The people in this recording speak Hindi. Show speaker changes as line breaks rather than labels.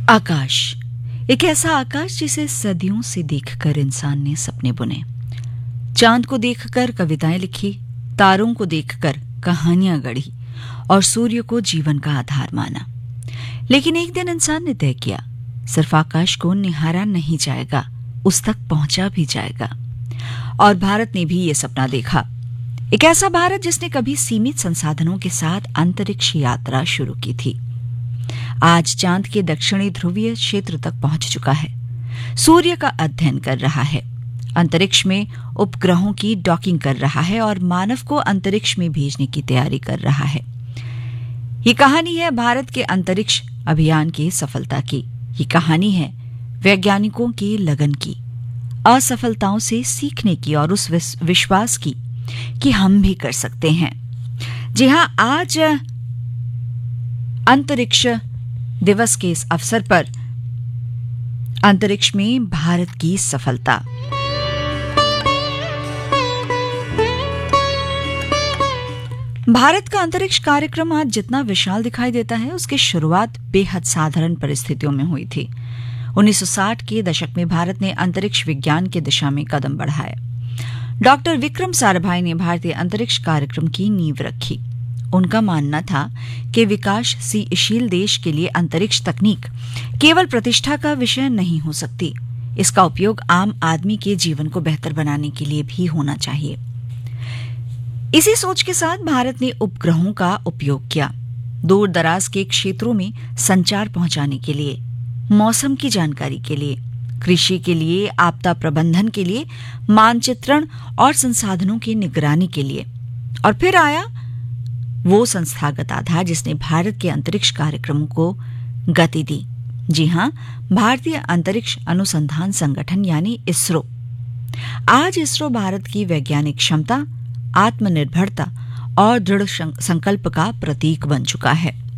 आकाश, एक ऐसा आकाश जिसे सदियों से देखकर इंसान ने सपने बुने, चांद को देखकर कविताएं लिखी, तारों को देखकर कहानियां गढ़ी और सूर्य को जीवन का आधार माना। लेकिन एक दिन इंसान ने तय किया, सिर्फ आकाश को निहारा नहीं जाएगा, उस तक पहुंचा भी जाएगा। और भारत ने भी ये सपना देखा, एक ऐसा भारत जिसने कभी सीमित संसाधनों के साथ अंतरिक्ष यात्रा शुरू की थी, आज चांद के दक्षिणी ध्रुवीय क्षेत्र तक पहुंच चुका है, सूर्य का अध्ययन कर रहा है, अंतरिक्ष में उपग्रहों की डॉकिंग कर रहा है और मानव को अंतरिक्ष में भेजने की तैयारी कर रहा है। ये कहानी है भारत के अंतरिक्ष अभियान की सफलता की। ये कहानी है वैज्ञानिकों की लगन की, असफलताओं से सीखने की और उस विश्वास की कि हम भी कर सकते हैं। जी हां, आज अंतरिक्ष दिवस के इस अवसर पर अंतरिक्ष में भारत की सफलता। भारत का अंतरिक्ष कार्यक्रम आज जितना विशाल दिखाई देता है, उसकी शुरुआत बेहद साधारण परिस्थितियों में हुई थी। 1960 के दशक में भारत ने अंतरिक्ष विज्ञान की दिशा में कदम बढ़ाए। डॉक्टर विक्रम साराभाई ने भारतीय अंतरिक्ष कार्यक्रम की नींव रखी। उनका मानना था कि विकासशील देश के लिए अंतरिक्ष तकनीक केवल प्रतिष्ठा का विषय नहीं हो सकती, इसका उपयोग आम आदमी के जीवन को बेहतर बनाने के लिए भी होना चाहिए। इसी सोच के साथ भारत ने उपग्रहों का उपयोग किया, दूर दराज के क्षेत्रों में संचार पहुंचाने के लिए, मौसम की जानकारी के लिए, कृषि के लिए, आपदा प्रबंधन के लिए, मानचित्रण और संसाधनों की निगरानी के लिए। और फिर आया वो संस्थागत आधार जिसने भारत के अंतरिक्ष कार्यक्रमों को गति दी। जी हां, भारतीय अंतरिक्ष अनुसंधान संगठन यानी इसरो। आज इसरो भारत की वैज्ञानिक क्षमता, आत्मनिर्भरता और दृढ़ संकल्प का प्रतीक बन चुका है।